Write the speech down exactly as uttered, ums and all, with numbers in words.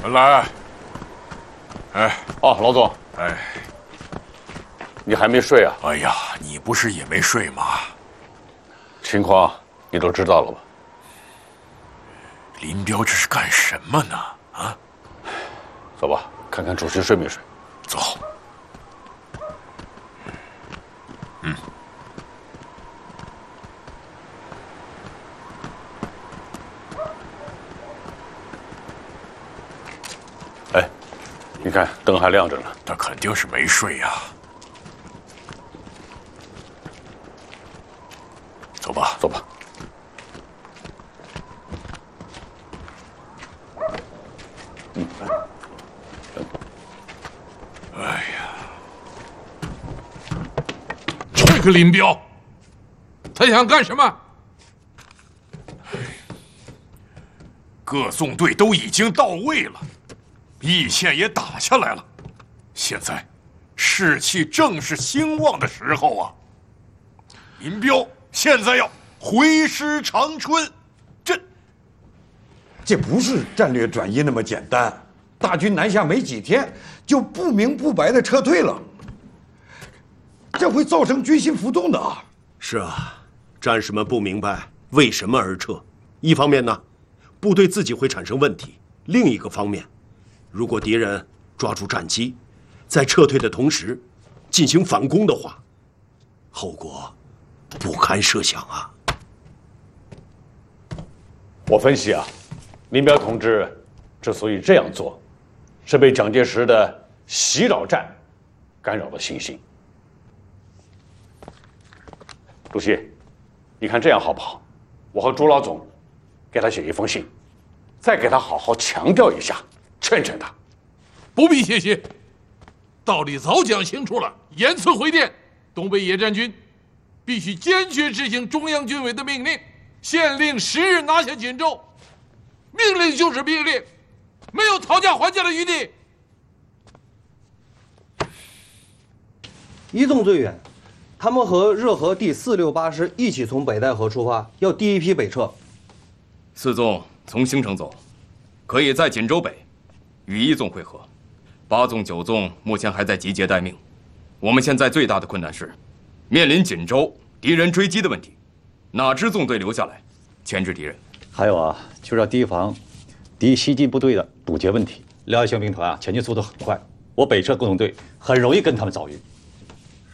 来。哎， 哦，老总， 哎， 你还没睡啊？ 哎呀，你不是也没睡吗？ 情况你都知道了吧？ 林彪这是干什么呢？啊， 走吧，看看主席睡没睡。 走。嗯。 哎，你看灯还亮着呢。 他肯定是没睡呀。走吧， 走吧。嗯。 哎呀， 这个林彪，他想干什么？ 各纵队都已经到位了，易县也打下来了，现在士气正是兴旺的时候啊！林彪现在要回师长春，这这不是战略转移那么简单。大军南下没几天，就不明不白的撤退了，这会造成军心浮动的啊！ 是啊，战士们不明白为什么而撤。一方面呢，部队自己会产生问题；另一个方面，如果敌人抓住战机，在撤退的同时进行反攻的话，后果不堪设想啊！ 我分析啊，林彪同志之所以这样做，是被蒋介石的袭扰战干扰了信心。主席，你看这样好不好？我和朱老总给他写一封信，再给他好好强调一下，劝劝他。 不必谢谢，道理早讲清楚了。严词回电，东北野战军必须坚决执行中央军委的命令，限令十日拿下锦州。命令就是命令，没有讨价还价的余地。 一纵队员，他们和热河第四六八师一起从北戴河出发，要第一批北撤。 四纵从兴城走，可以在锦州北与一纵会合。八纵、九纵目前还在集结待命。我们现在最大的困难是，面临锦州敌人追击的问题，哪支纵队留下来牵制敌人？ 还有啊，就是要提防敌西进部队的堵截问题。辽西兵团啊，前进速度很快，我北撤工农队很容易跟他们遭遇。